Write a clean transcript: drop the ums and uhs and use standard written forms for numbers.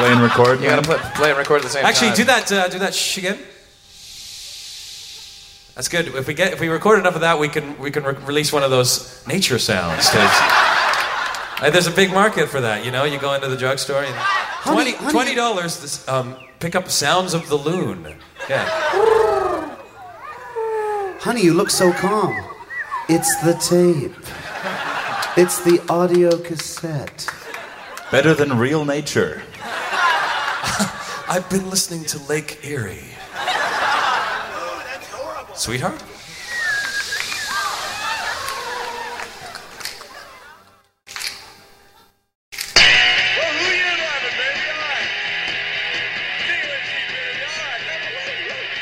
Play and record. You gotta play and record at the same Actually, time. do that shh again. That's good. If we record enough of that, we can release one of those nature sounds. There's a big market for that. You know, you go into the drugstore and $20. Pick up Sounds of the Loon. Yeah. Honey, you look so calm. It's the tape. It's the audio cassette. Better than real nature. I've been listening to Lake Erie. Sweetheart?